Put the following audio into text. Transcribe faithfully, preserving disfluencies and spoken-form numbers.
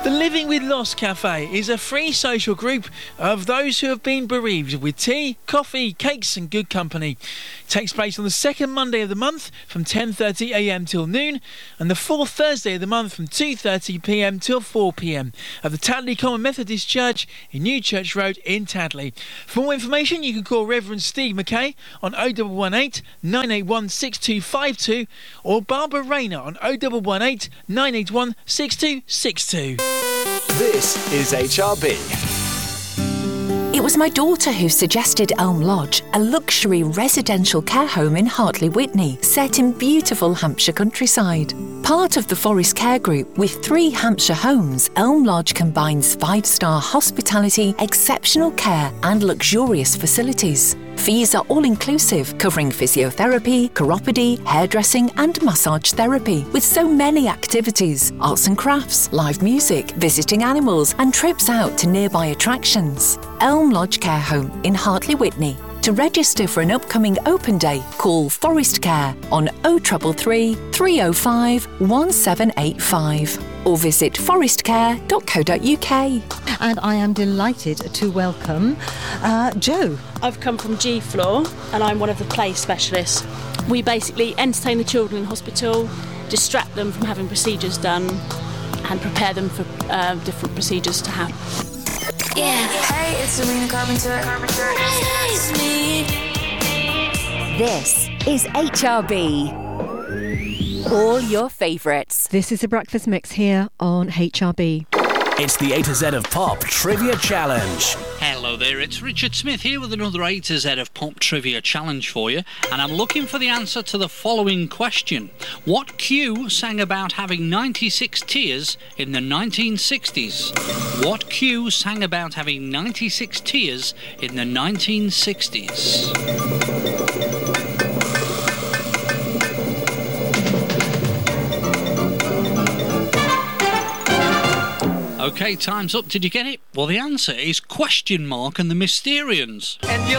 The Living with Loss Cafe is a free social group of those who have been bereaved, with tea, coffee, cakes and good company. It takes place on the second Monday of the month from ten thirty a m till noon, and the fourth Thursday of the month from two thirty p m till four p m at the Tadley Common Methodist Church in New Church Road in Tadley. For more information you can call Reverend Steve McKay on oh one one eight, nine eight one, six two five two or Barbara Rayner on oh one one eight, nine eight one, six two six two. This is H R B. It was my daughter who suggested Elm Lodge, a luxury residential care home in Hartley Witney, set in beautiful Hampshire countryside. Part of the Forest Care Group with three Hampshire homes, Elm Lodge combines five-star hospitality, exceptional care and luxurious facilities. Fees are all-inclusive, covering physiotherapy, chiropody, hairdressing and massage therapy, with so many activities, arts and crafts, live music, visiting animals and trips out to nearby attractions. Elm Lodge Care Home in Hartley Witney. To register for an upcoming open day, call Forest Care on oh three three, three oh five, one seven eight five or visit forest care dot co dot u k. And I am delighted to welcome uh, Jo. I've come from G Floor and I'm one of the play specialists. We basically entertain the children in hospital, distract them from having procedures done and prepare them for uh, different procedures to happen. Yeah. Hey, it's Serena Carpenter. Carpenter. Hey, it's me. This is H R B. All your favourites. This is a breakfast mix here on H R B. It's the A to Z of Pop Trivia Challenge. Hello there, it's Richard Smith here with another A to Z of Pop Trivia Challenge for you, and I'm looking for the answer to the following question. What Q sang about having ninety-six tears in the nineteen sixties? What Q sang about having ninety-six tears in the nineteen sixties? OK, time's up. Did you get it? Well, the answer is Question Mark and the Mysterians. And